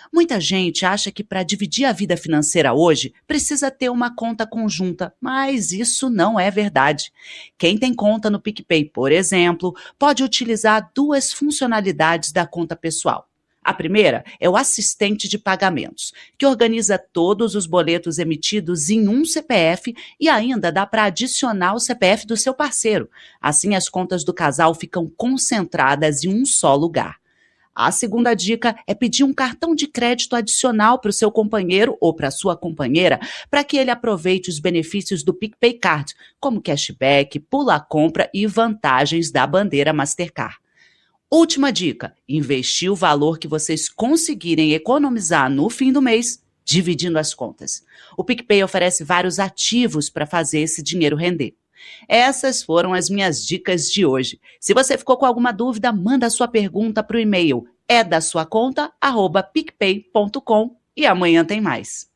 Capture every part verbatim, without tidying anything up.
Muita gente acha que para dividir a vida financeira hoje precisa ter uma conta conjunta, mas isso não é verdade. Quem tem conta no PicPay, por exemplo, pode utilizar duas funcionalidades da conta pessoal. A primeira é o assistente de pagamentos, que organiza todos os boletos emitidos em um C P F e ainda dá para adicionar o C P F do seu parceiro. Assim, as contas do casal ficam concentradas em um só lugar. A segunda dica é pedir um cartão de crédito adicional para o seu companheiro ou para a sua companheira, para que ele aproveite os benefícios do PicPay Card, como cashback, pula-compra e vantagens da bandeira Mastercard. Última dica, investir o valor que vocês conseguirem economizar no fim do mês, dividindo as contas. O PicPay oferece vários ativos para fazer esse dinheiro render. Essas foram as minhas dicas de hoje. Se você ficou com alguma dúvida, manda a sua pergunta para o e-mail é da sua conta arroba picpay ponto com e amanhã tem mais.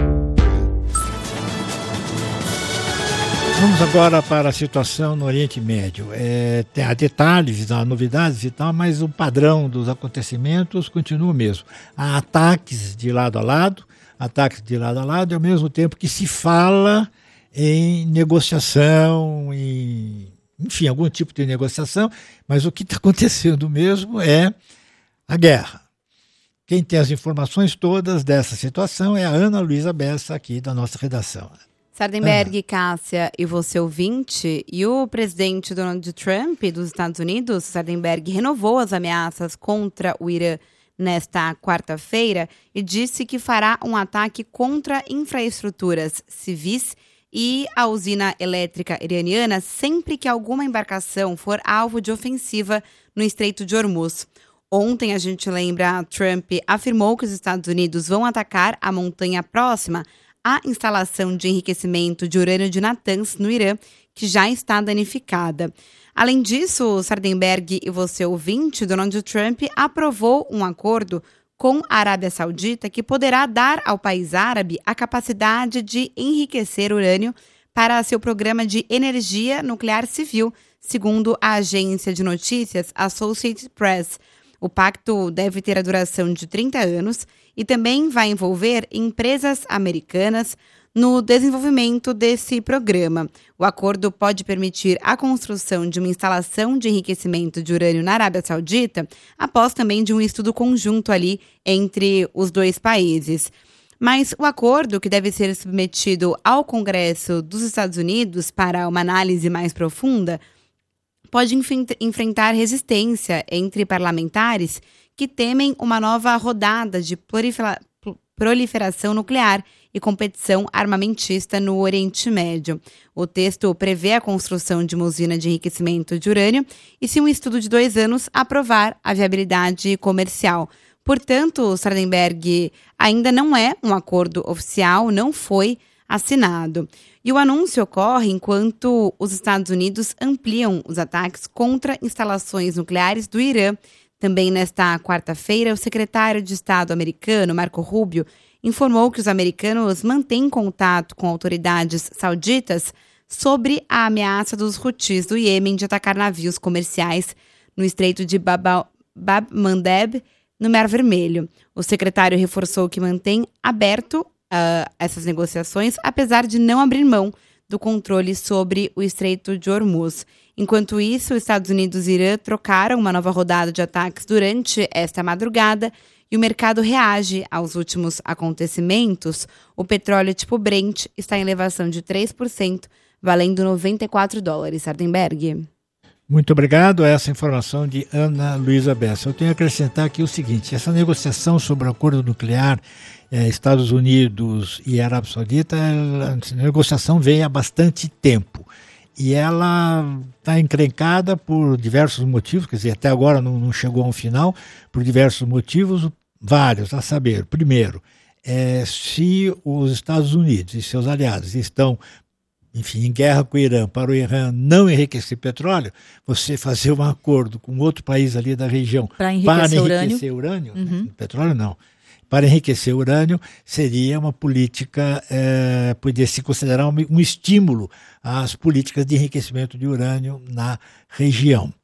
Vamos agora para a situação no Oriente Médio. É, tem, há detalhes, há novidades e tal, mas o padrão dos acontecimentos continua o mesmo. Há ataques de lado a lado, ataques de lado a lado, e ao mesmo tempo que se fala em negociação, em, enfim, algum tipo de negociação, mas o que está acontecendo mesmo é a guerra. Quem tem as informações todas dessa situação é a Ana Luísa Bessa, aqui da nossa redação. Sardenberg, Cássia e você ouvinte, e o presidente Donald Trump dos Estados Unidos, Sardenberg, renovou as ameaças contra o Irã nesta quarta-feira e disse que fará um ataque contra infraestruturas civis e a usina elétrica iraniana sempre que alguma embarcação for alvo de ofensiva no Estreito de Hormuz. Ontem, a gente lembra, Trump afirmou que os Estados Unidos vão atacar a montanha próxima à instalação de enriquecimento de urânio de Natanz, no Irã, que já está danificada. Além disso, Sardenberg e você ouvinte, Donald Trump aprovou um acordo com a Arábia Saudita que poderá dar ao país árabe a capacidade de enriquecer urânio para seu programa de energia nuclear civil, segundo a agência de notícias Associated Press. O pacto deve ter a duração de trinta anos e também vai envolver empresas americanas no desenvolvimento desse programa. O acordo pode permitir a construção de uma instalação de enriquecimento de urânio na Arábia Saudita, após também de um estudo conjunto ali entre os dois países. Mas o acordo, que deve ser submetido ao Congresso dos Estados Unidos para uma análise mais profunda, pode enfrentar resistência entre parlamentares que temem uma nova rodada de prolifera- proliferação nuclear e competição armamentista no Oriente Médio. O texto prevê a construção de uma usina de enriquecimento de urânio e, se um estudo de dois anos aprovar a viabilidade comercial. Portanto, Sardenberg, ainda não é um acordo oficial, não foi assinado. E o anúncio ocorre enquanto os Estados Unidos ampliam os ataques contra instalações nucleares do Irã. Também nesta quarta-feira, o secretário de Estado americano, Marco Rubio, informou que os americanos mantêm contato com autoridades sauditas sobre a ameaça dos Houthis do Iêmen de atacar navios comerciais no Estreito de Bab el-Mandeb, no Mar Vermelho. O secretário reforçou que mantém aberto Uh, essas negociações, apesar de não abrir mão do controle sobre o Estreito de Hormuz. Enquanto isso, os Estados Unidos e Irã trocaram uma nova rodada de ataques durante esta madrugada e o mercado reage aos últimos acontecimentos. O petróleo tipo Brent está em elevação de três por cento, valendo noventa e quatro dólares. Sardenberg. Muito obrigado a essa informação de Ana Luísa Bessa. Eu tenho a acrescentar aqui o seguinte: essa negociação sobre o acordo nuclear eh, Estados Unidos e Arábia Saudita, a negociação vem há bastante tempo e ela está encrencada por diversos motivos, quer dizer, até agora não, não chegou a um final, por diversos motivos, vários, a saber, primeiro, eh, se os Estados Unidos e seus aliados estão enfim, em guerra com o Irã, para o Irã não enriquecer petróleo, você fazer um acordo com outro país ali da região para enriquecer, para enriquecer urânio, urânio uhum. né? petróleo não, para enriquecer urânio seria uma política, é, poderia se considerar um, um estímulo às políticas de enriquecimento de urânio na região.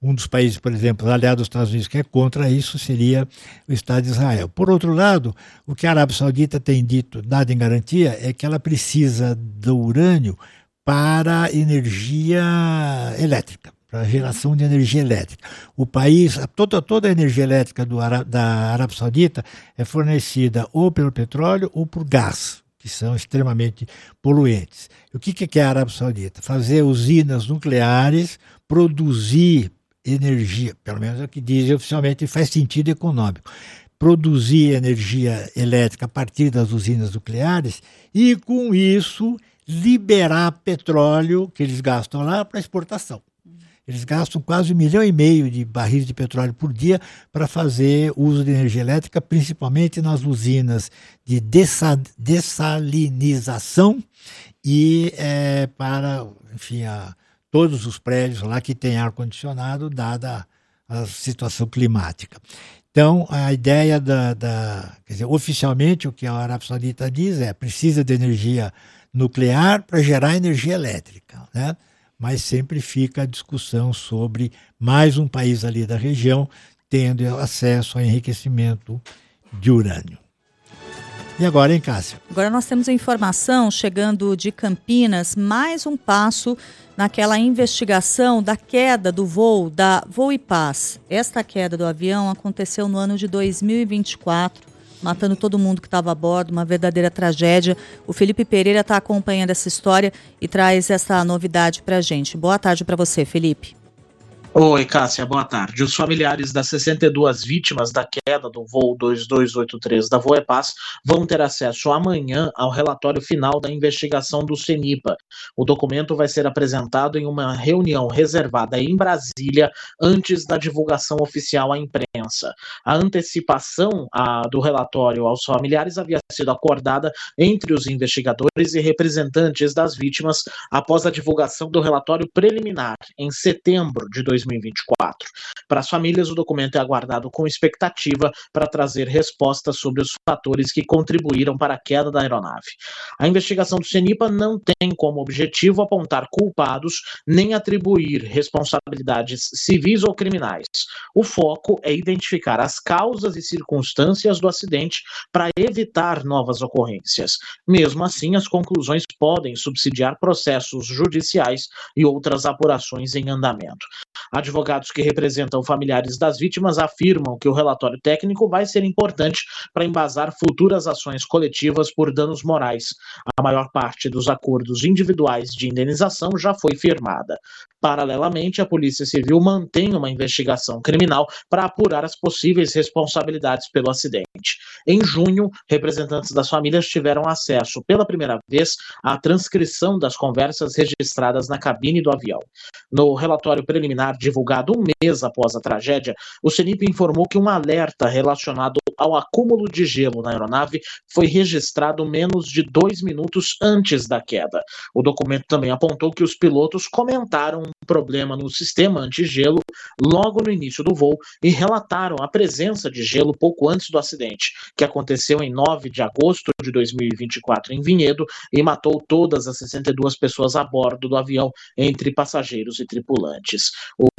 Um dos países, por exemplo, aliado aos Estados Unidos, que é contra isso, seria o Estado de Israel. Por outro lado, o que a Arábia Saudita tem dito, dado em garantia, é que ela precisa do urânio para energia elétrica, para a geração de energia elétrica. O país, toda, toda a energia elétrica do, da Arábia Saudita é fornecida ou pelo petróleo ou por gás, que são extremamente poluentes. O que, que é a Arábia Saudita? Fazer usinas nucleares, produzir energia, pelo menos é o que dizem oficialmente, faz sentido econômico, produzir energia elétrica a partir das usinas nucleares e, com isso, liberar petróleo que eles gastam lá para exportação. Eles gastam quase um milhão e meio de barris de petróleo por dia para fazer uso de energia elétrica, principalmente nas usinas de dessa, dessalinização e é, para, enfim, a, todos os prédios lá que têm ar-condicionado, dada a situação climática. Então, a ideia da, da... Quer dizer, oficialmente, o que a Arábia Saudita diz é precisa de energia nuclear para gerar energia elétrica, né? Mas sempre fica a discussão sobre mais um país ali da região tendo acesso a enriquecimento de urânio. E agora, hein, Cássia? Agora nós temos a informação chegando de Campinas, mais um passo naquela investigação da queda do voo da Voo e Paz. Esta queda do avião aconteceu no ano de dois mil e vinte e quatro, matando todo mundo que estava a bordo, uma verdadeira tragédia. O Felipe Pereira está acompanhando essa história e traz essa novidade para a gente. Boa tarde para você, Felipe. Oi, Cássia, boa tarde. Os familiares das sessenta e duas vítimas da queda do voo dois dois oito três da Voepaz vão ter acesso amanhã ao relatório final da investigação do CENIPA. O documento vai ser apresentado em uma reunião reservada em Brasília antes da divulgação oficial à imprensa. A antecipação a, do relatório aos familiares havia sido acordada entre os investigadores e representantes das vítimas após a divulgação do relatório preliminar em setembro de dois mil e vinte e quatro. Para as famílias, o documento é aguardado com expectativa para trazer respostas sobre os fatores que contribuíram para a queda da aeronave. A investigação do CENIPA não tem como objetivo apontar culpados nem atribuir responsabilidades civis ou criminais. O foco é identificar as causas e circunstâncias do acidente para evitar novas ocorrências. Mesmo assim, as conclusões podem subsidiar processos judiciais e outras apurações em andamento. Advogados que representam familiares das vítimas afirmam que o relatório técnico vai ser importante para embasar futuras ações coletivas por danos morais. A maior parte dos acordos individuais de indenização já foi firmada. Paralelamente, a Polícia Civil mantém uma investigação criminal para apurar as possíveis responsabilidades pelo acidente. Em junho, representantes das famílias tiveram acesso pela primeira vez à transcrição das conversas registradas na cabine do avião. No relatório preliminar divulgado um mês após a tragédia, o CENIPA informou que um alerta relacionado ao acúmulo de gelo na aeronave foi registrado menos de dois minutos antes da queda. O documento também apontou que os pilotos comentaram um problema no sistema antigelo logo no início do voo e relataram a presença de gelo pouco antes do acidente, que aconteceu em nove de agosto de dois mil e vinte e quatro em Vinhedo e matou todas as sessenta e duas pessoas a bordo do avião, entre passageiros e tripulantes.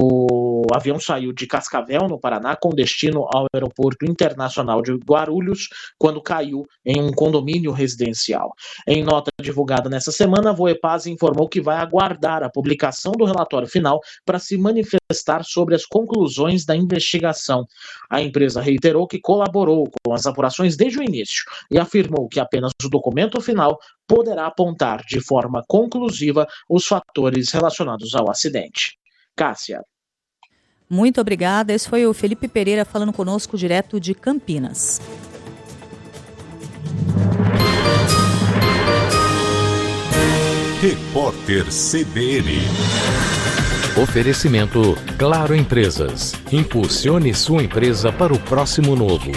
O avião saiu de Cascavel, no Paraná, com destino ao Aeroporto Internacional de Guarulhos, quando caiu em um condomínio residencial. Em nota divulgada nessa semana, a Voepaz informou que vai aguardar a publicação do relatório final para se manifestar sobre as conclusões da investigação. A empresa reiterou que colaborou com as apurações desde o início e afirmou que apenas o documento final poderá apontar de forma conclusiva os fatores relacionados ao acidente. Cássia. Muito obrigada. Esse foi o Felipe Pereira falando conosco direto de Campinas. Repórter C B N. Oferecimento Claro Empresas. Impulsione sua empresa para o próximo novo.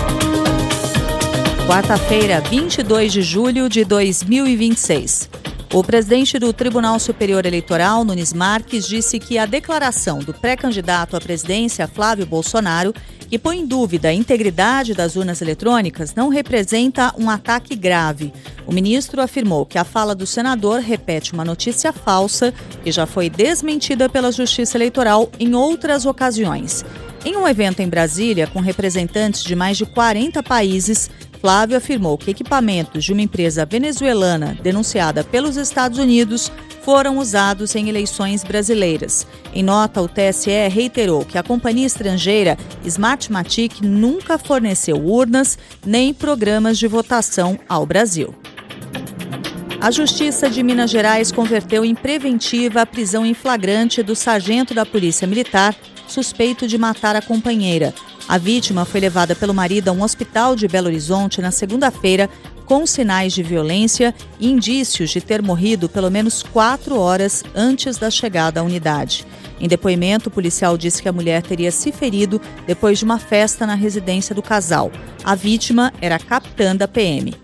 Quarta-feira, vinte e dois de julho de dois mil e vinte e seis. O presidente do Tribunal Superior Eleitoral, Nunes Marques, disse que a declaração do pré-candidato à presidência, Flávio Bolsonaro, que põe em dúvida a integridade das urnas eletrônicas, não representa um ataque grave. O ministro afirmou que a fala do senador repete uma notícia falsa que já foi desmentida pela Justiça Eleitoral em outras ocasiões. Em um evento em Brasília, com representantes de mais de quarenta países, Flávio afirmou que equipamentos de uma empresa venezuelana denunciada pelos Estados Unidos foram usados em eleições brasileiras. Em nota, o T S E reiterou que a companhia estrangeira Smartmatic nunca forneceu urnas nem programas de votação ao Brasil. A Justiça de Minas Gerais converteu em preventiva a prisão em flagrante do sargento da Polícia Militar, suspeito de matar a companheira. A vítima foi levada pelo marido a um hospital de Belo Horizonte na segunda-feira com sinais de violência e indícios de ter morrido pelo menos quatro horas antes da chegada à unidade. Em depoimento, o policial disse que a mulher teria se ferido depois de uma festa na residência do casal. A vítima era a capitã da P M.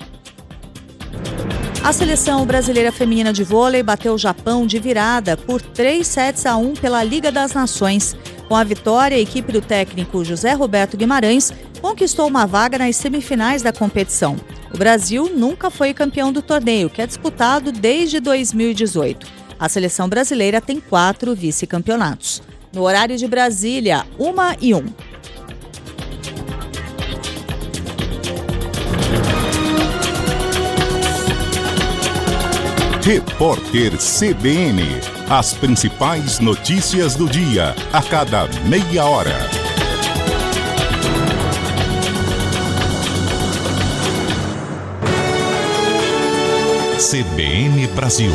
A seleção brasileira feminina de vôlei bateu o Japão de virada por três sets a um pela Liga das Nações. Com a vitória, a equipe do técnico José Roberto Guimarães conquistou uma vaga nas semifinais da competição. O Brasil nunca foi campeão do torneio, que é disputado desde dois mil e dezoito. A seleção brasileira tem quatro vice-campeonatos. No horário de Brasília, uma e um. Repórter C B N. As principais notícias do dia, a cada meia hora. C B N Brasil.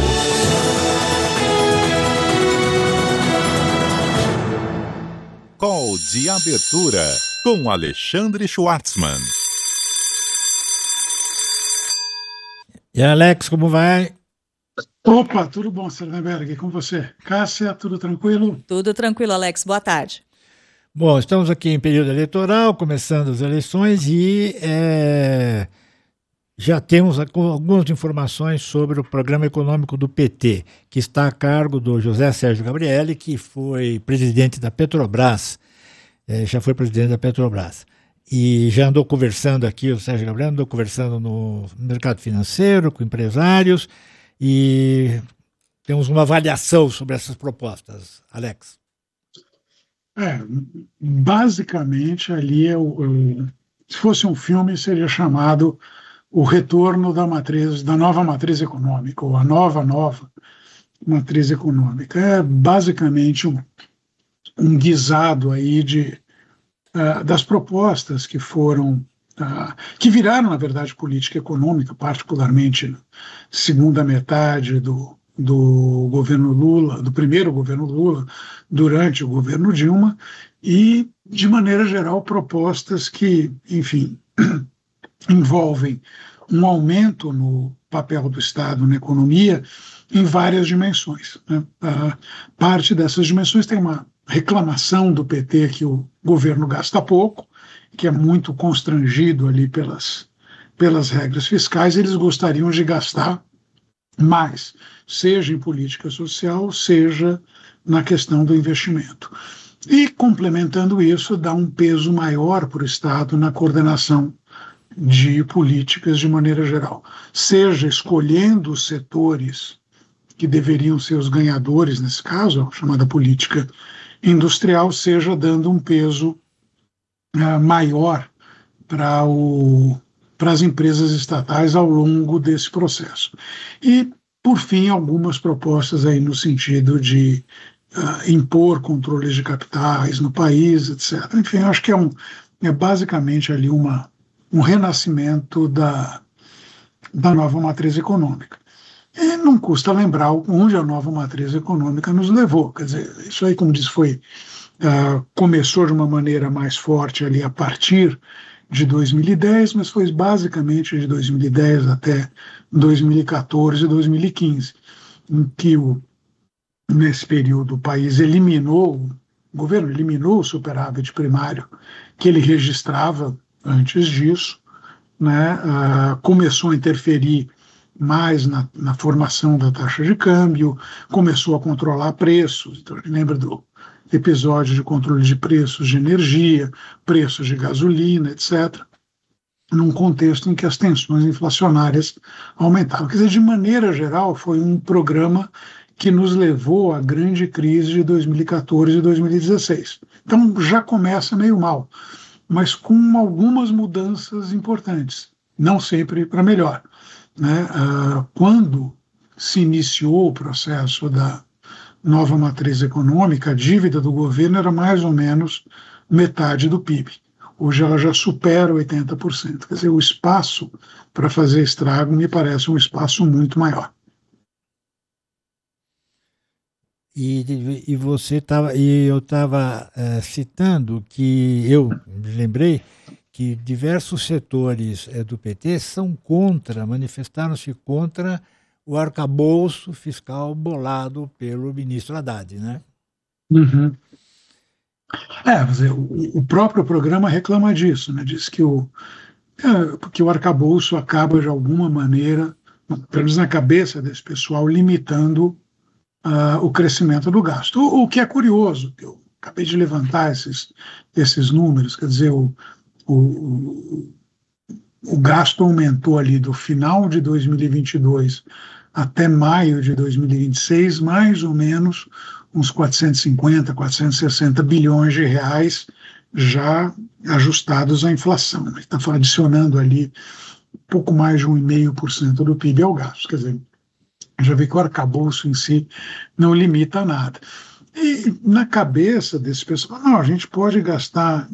Call de abertura com Alexandre Schwartzman. E Alex, como vai? Opa, tudo bom, Serneberg? Com você? Cássia, tudo tranquilo? Tudo tranquilo, Alex. Boa tarde. Bom, estamos aqui em período eleitoral, começando as eleições e é, já temos algumas informações sobre o programa econômico do P T, que está a cargo do José Sérgio Gabrielli, que foi presidente da Petrobras, é, já foi presidente da Petrobras. E já andou conversando aqui, o Sérgio Gabrielli andou conversando no mercado financeiro, com empresários, e temos uma avaliação sobre essas propostas, Alex. É, basicamente ali, é o, o, se fosse um filme, seria chamado O Retorno da Matriz, da Nova Matriz Econômica, ou a Nova Nova Matriz Econômica. É basicamente um, um guisado aí de, uh, das propostas que foram Uh, que viraram, na verdade, política econômica, particularmente na segunda metade do, do governo Lula, do primeiro governo Lula, durante o governo Dilma, e, de maneira geral, propostas que, enfim, envolvem um aumento no papel do Estado na economia em várias dimensões, né? Uh, parte dessas dimensões tem uma reclamação do P T que o governo gasta pouco, que é muito constrangido ali pelas, pelas regras fiscais. Eles gostariam de gastar mais, seja em política social, seja na questão do investimento. E, complementando isso, dá um peso maior para o Estado na coordenação de políticas de maneira geral, seja escolhendo os setores que deveriam ser os ganhadores, nesse caso, a chamada política industrial, seja dando um peso Uh, maior para o, para as empresas estatais ao longo desse processo. E, por fim, algumas propostas aí no sentido de uh, impor controles de capitais no país, etcétera. Enfim, acho que é, um, é basicamente ali uma, um renascimento da, da nova matriz econômica. E não custa lembrar onde a nova matriz econômica nos levou. Quer dizer, isso aí, como disse, foi Uh, começou de uma maneira mais forte ali a partir de dois mil e dez, mas foi basicamente de dois mil e dez até dois mil e quatorze e dois mil e quinze, em que o, nesse período o país eliminou, o governo eliminou o superávit primário que ele registrava antes disso, né? Uh, começou a interferir mais na, na formação da taxa de câmbio, começou a controlar preços. Então, lembra do episódio de controle de preços de energia, preços de gasolina, etcétera, num contexto em que as tensões inflacionárias aumentavam. Quer dizer, de maneira geral, foi um programa que nos levou à grande crise de dois mil e quatorze e dois mil e dezesseis. Então, já começa meio mal, mas com algumas mudanças importantes, não sempre para melhor. Né? Ah, quando se iniciou o processo da nova matriz econômica, a dívida do governo era mais ou menos metade do P I B. Hoje ela já supera oitenta por cento. Quer dizer, o espaço para fazer estrago me parece um espaço muito maior. E, e você estava, e eu estava uh, citando que eu me lembrei que diversos setores uh, do P T são contra, manifestaram-se contra o arcabouço fiscal bolado pelo ministro Haddad, né? Uhum. É, dizer, o, o próprio programa reclama disso, né? Diz que o, é, que o arcabouço acaba de alguma maneira, pelo menos na cabeça desse pessoal, limitando Uh, o crescimento do gasto. O, o que é curioso, eu acabei de levantar esses, esses números, quer dizer, o, o, o gasto aumentou ali do final de dois mil e vinte e dois até maio de dois mil e vinte e seis, mais ou menos uns quatrocentos e cinquenta, quatrocentos e sessenta bilhões de reais já ajustados à inflação. Está adicionando ali pouco mais de um vírgula cinco por cento do P I B ao gasto, quer dizer, já vê que o arcabouço em si não limita nada. E na cabeça desse pessoal, não, a gente pode gastar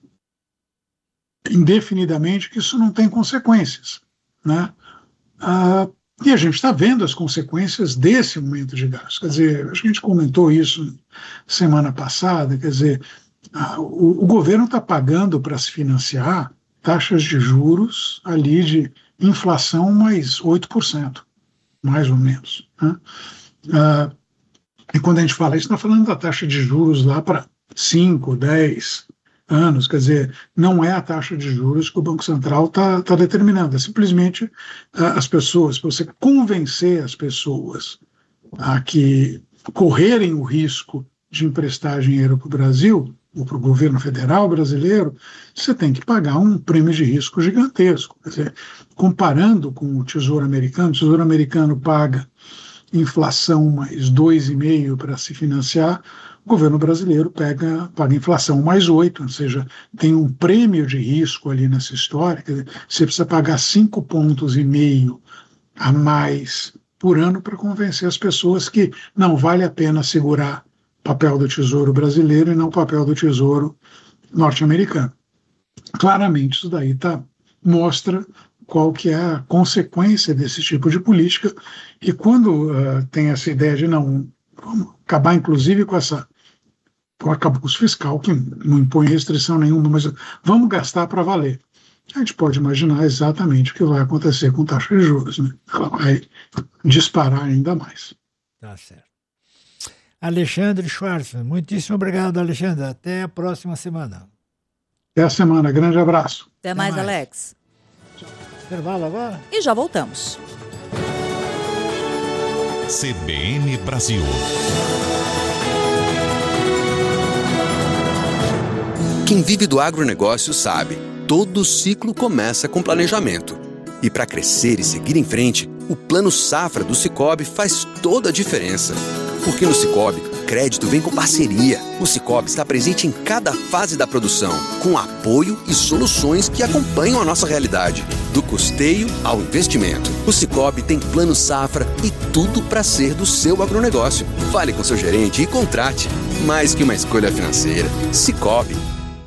indefinidamente, que isso não tem consequências. Né? Ah, e a gente está vendo as consequências desse aumento de gasto. Quer dizer, a gente comentou isso semana passada, quer dizer, ah, o, o governo está pagando para se financiar taxas de juros ali de inflação mais oito por cento. Mais ou menos. Né? Ah, e quando a gente fala isso, está falando da taxa de juros lá para cinco, dez anos, quer dizer, não é a taxa de juros que o Banco Central está tá determinando, é simplesmente ah, as pessoas, para você convencer as pessoas a que correrem o risco de emprestar dinheiro para o Brasil, ou para o governo federal brasileiro, você tem que pagar um prêmio de risco gigantesco. Quer dizer, comparando com o Tesouro Americano, o Tesouro Americano paga inflação mais dois vírgula cinco por cento para se financiar, o governo brasileiro pega, paga inflação mais oito por cento, ou seja, tem um prêmio de risco ali nessa história. Quer dizer, você precisa pagar cinco pontos e meio a mais por ano para convencer as pessoas que não vale a pena segurar papel do Tesouro brasileiro e não papel do Tesouro norte-americano. Claramente isso daí tá, mostra qual que é a consequência desse tipo de política, e quando uh, tem essa ideia de não, vamos acabar inclusive com essa com o arcabouço fiscal, que não impõe restrição nenhuma, mas vamos gastar para valer. A gente pode imaginar exatamente o que vai acontecer com taxa de juros, né? Ela vai disparar ainda mais. Tá certo. Alexandre Schwartzman, muitíssimo obrigado, Alexandre. Até a próxima semana. Até a semana. Grande abraço. Até, Até mais, mais, Alex. Intervalo agora? E já voltamos. C B N Brasil. Quem vive do agronegócio sabe, todo ciclo começa com planejamento. E para crescer e seguir em frente, o Plano Safra do Sicoob faz toda a diferença. Porque no Sicoob, crédito vem com parceria. O Sicoob está presente em cada fase da produção, com apoio e soluções que acompanham a nossa realidade, do custeio ao investimento. O Sicoob tem Plano Safra e tudo para ser do seu agronegócio. Fale com seu gerente e contrate. Mais que uma escolha financeira, Sicoob.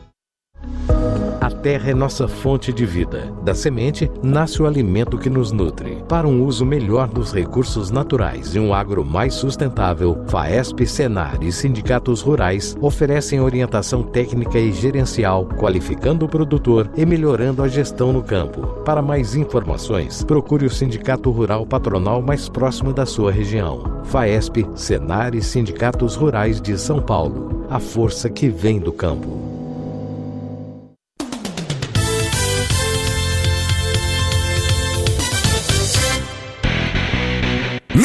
A terra é nossa fonte de vida. Da semente, nasce o alimento que nos nutre. Para um uso melhor dos recursos naturais e um agro mais sustentável, FAESP, Senar e sindicatos rurais oferecem orientação técnica e gerencial, qualificando o produtor e melhorando a gestão no campo. Para mais informações, procure o Sindicato Rural Patronal mais próximo da sua região. FAESP, Senar e sindicatos rurais de São Paulo. A força que vem do campo.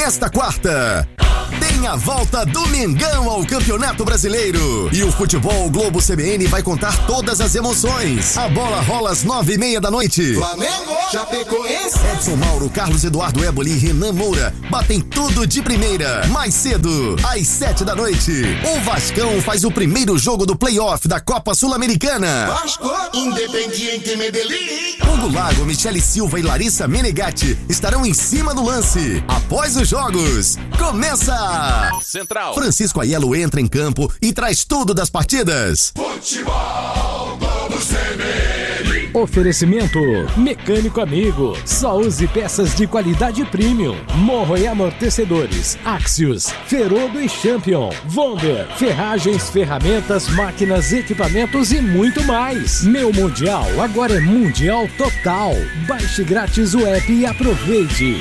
Nesta quarta, tem a volta do Mengão ao Campeonato Brasileiro. E o Futebol Globo C B N vai contar todas as emoções. A bola rola às nove e meia da noite. Flamengo, Chapecoense. Edson Mauro, Carlos Eduardo Éboli e Renan Moura batem tudo de primeira. Mais cedo, às sete da noite, o Vascão faz o primeiro jogo do play-off da Copa Sul-Americana. Vasco, Independiente Medellín. Hugo Lago, Michele Silva e Larissa Menegatti estarão em cima do lance. Após os jogos, começa! Central. Francisco Aiello entra em campo e traz tudo das partidas. Futebol Globo C B N. Oferecimento Mecânico Amigo. Só use peças de qualidade premium. Morro e amortecedores. Axios, Ferodo e Champion. Vonder, ferragens, ferramentas, máquinas, equipamentos e muito mais. Meu Mundial agora é Mundial Total. Baixe grátis o app e aproveite.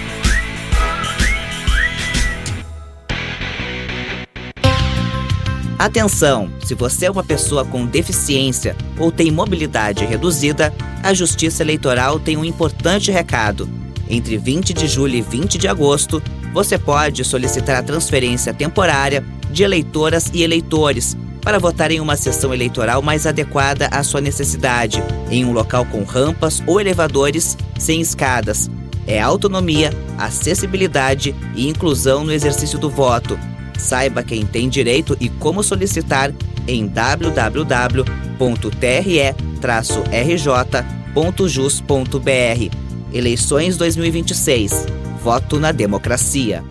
Atenção! Se você é uma pessoa com deficiência ou tem mobilidade reduzida, a Justiça Eleitoral tem um importante recado. Entre vinte de julho e vinte de agosto, você pode solicitar a transferência temporária de eleitoras e eleitores para votar em uma sessão eleitoral mais adequada à sua necessidade, em um local com rampas ou elevadores sem escadas. É autonomia, acessibilidade e inclusão no exercício do voto. Saiba quem tem direito e como solicitar em w w w ponto t r e traço r j ponto jus ponto b r. Eleições dois mil e vinte e seis. Voto na democracia.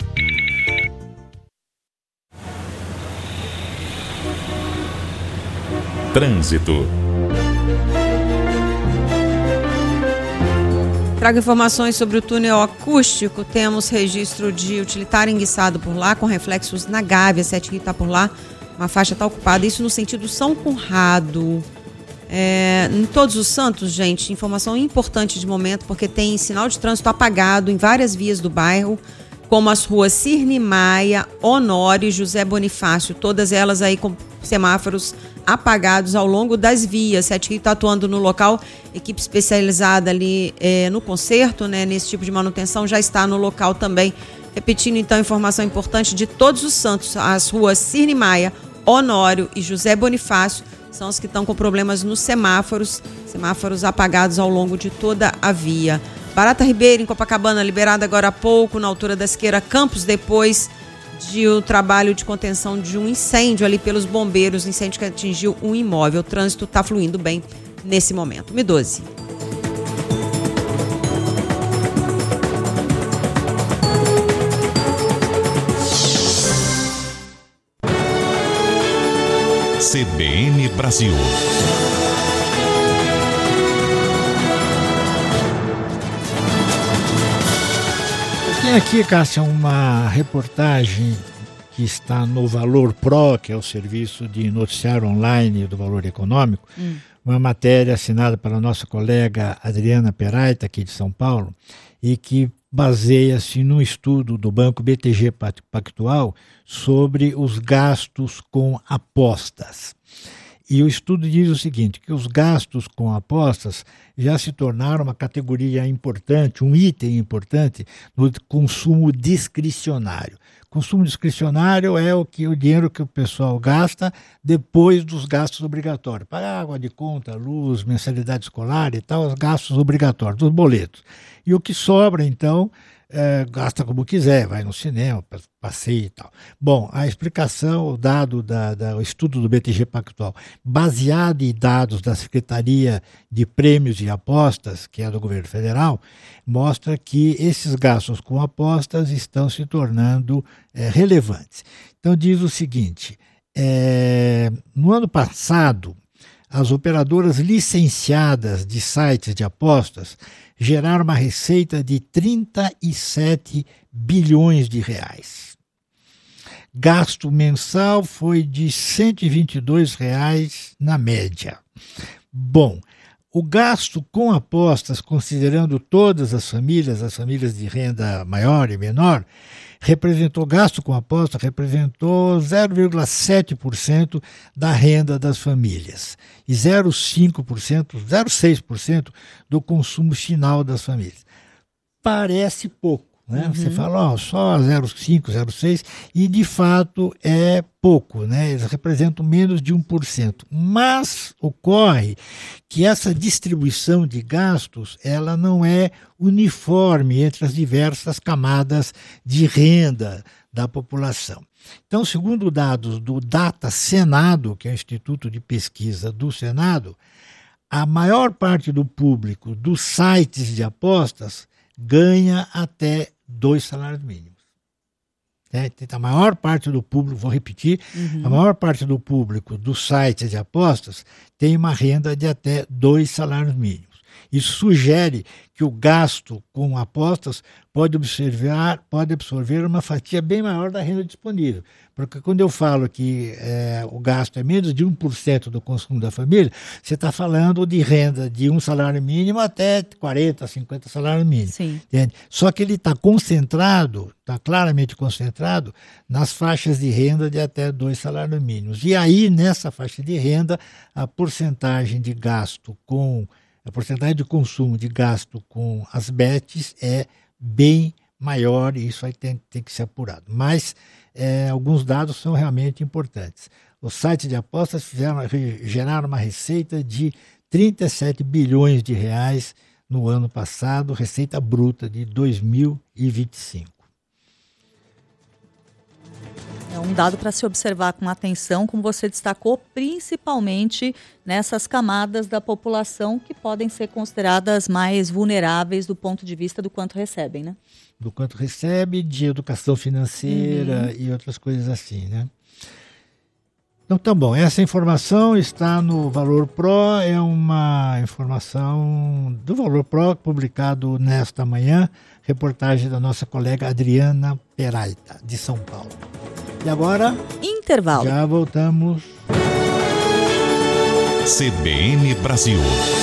Trânsito. Trago informações sobre o túnel acústico. Temos registro de utilitário enguiçado por lá, com reflexos na Gávea, sete que está por lá. Uma faixa está ocupada, isso no sentido São Conrado. É, em Todos os Santos, gente, informação importante de momento, porque tem sinal de trânsito apagado em várias vias do bairro, como as ruas Cirne Maia, Honório e José Bonifácio, todas elas aí com semáforos apagados ao longo das vias. Sete que está atuando no local, equipe especializada ali é, no conserto, né, nesse tipo de manutenção, já está no local também. Repetindo então, informação importante de Todos os Santos, as ruas Cirne Maia, Honório e José Bonifácio são os que estão com problemas nos semáforos, semáforos apagados ao longo de toda a via. Barata Ribeiro, em Copacabana, liberada agora há pouco, na altura da Siqueira Campos, depois de o trabalho de contenção de um incêndio ali pelos bombeiros, incêndio que atingiu um imóvel. O trânsito está fluindo bem nesse momento. M doze. C B N Brasil. Tem aqui, Cássia, uma reportagem que está no Valor Pro, que é o serviço de noticiário online do Valor Econômico, hum. uma matéria assinada pela nossa colega Adriana Peraita, aqui de São Paulo, e que baseia-se num estudo do Banco B T G Pactual sobre os gastos com apostas. E o estudo diz o seguinte, que os gastos com apostas já se tornaram uma categoria importante, um item importante no consumo discricionário. Consumo discricionário é o, que, o dinheiro que o pessoal gasta depois dos gastos obrigatórios. Para água de conta, luz, mensalidade escolar e tal, os gastos obrigatórios, dos boletos. E o que sobra, então, é, gasta como quiser, vai no cinema, passeia e tal. Bom, a explicação, o dado, da, da, o estudo do B T G Pactual, baseado em dados da Secretaria de Prêmios e Apostas, que é do governo federal, mostra que esses gastos com apostas estão se tornando é, relevantes. Então diz o seguinte, é, no ano passado, as operadoras licenciadas de sites de apostas geraram uma receita de trinta e sete bilhões de reais. Gasto mensal foi de cento e vinte e dois reais na média. Bom, o gasto com apostas, considerando todas as famílias, as famílias de renda maior e menor, representou, gasto com aposta representou zero vírgula sete por cento da renda das famílias e zero vírgula cinco por cento, zero vírgula seis por cento do consumo final das famílias. Parece pouco, Né? Uhum. Você fala, ó, só zero vírgula cinco, zero vírgula seis, e de fato é pouco, né? Eles representam menos de um por cento. Mas ocorre que essa distribuição de gastos, ela não é uniforme entre as diversas camadas de renda da população. Então, segundo dados do Data Senado, que é o Instituto de Pesquisa do Senado, a maior parte do público dos sites de apostas ganha até dois salários mínimos. É, a maior parte do público, vou repetir, uhum. a maior parte do público dos sites de apostas tem uma renda de até dois salários mínimos. Isso sugere que o gasto com apostas pode observar, pode absorver uma fatia bem maior da renda disponível. Porque quando eu falo que é, o gasto é menos de um por cento do consumo da família, você está falando de renda de um salário mínimo até quarenta, cinquenta salários mínimos. Sim. Entende? Só que ele está concentrado, está claramente concentrado nas faixas de renda de até dois salários mínimos. E aí, nessa faixa de renda, a porcentagem de gasto com a porcentagem de consumo de gasto com as bets é bem maior e isso aí tem, tem que ser apurado. Mas é, alguns dados são realmente importantes. Os sites de apostas fizeram, geraram uma receita de trinta e sete bilhões de reais no ano passado, receita bruta de dois mil e vinte e cinco. É um dado para se observar com atenção, como você destacou, principalmente nessas camadas da população que podem ser consideradas mais vulneráveis do ponto de vista do quanto recebem, né? Do quanto recebe, de educação financeira uhum. e outras coisas assim, né? Então tá bom, essa informação está no Valor Pro, é uma informação do Valor Pro publicado nesta manhã, reportagem da nossa colega Adriana Peraita, de São Paulo. E agora, intervalo. Já voltamos. C B N Brasil.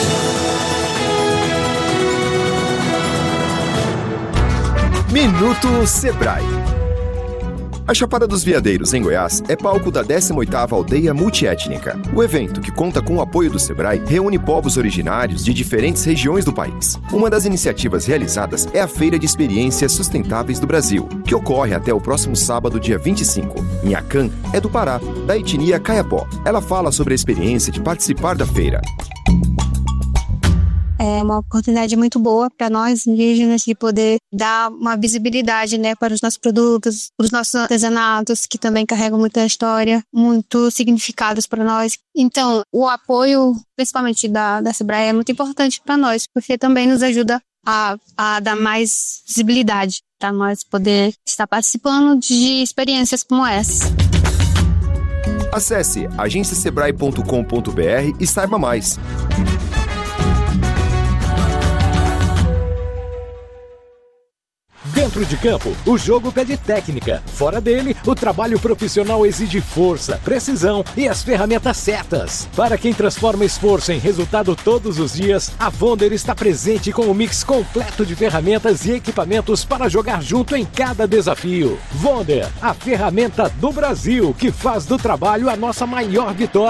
Minuto Sebrae. A Chapada dos Veadeiros, em Goiás, é palco da décima oitava Aldeia Multiétnica. O evento, que conta com o apoio do Sebrae, reúne povos originários de diferentes regiões do país. Uma das iniciativas realizadas é a Feira de Experiências Sustentáveis do Brasil, que ocorre até o próximo sábado, dia vinte e cinco. Nhacan é do Pará, da etnia Caiapó. Ela fala sobre a experiência de participar da feira. É uma oportunidade muito boa para nós indígenas de poder dar uma visibilidade, né, para os nossos produtos, para os nossos artesanatos, que também carregam muita história, muitos significados para nós. Então, o apoio, principalmente da, da Sebrae, é muito importante para nós, porque também nos ajuda a, a dar mais visibilidade para nós poder estar participando de experiências como essa. Acesse agência sebrae ponto com ponto b r e saiba mais. Dentro de campo, o jogo pede técnica. Fora dele, o trabalho profissional exige força, precisão e as ferramentas certas. Para quem transforma esforço em resultado todos os dias, a Vonder está presente com um mix completo de ferramentas e equipamentos para jogar junto em cada desafio. Vonder, a ferramenta do Brasil que faz do trabalho a nossa maior vitória.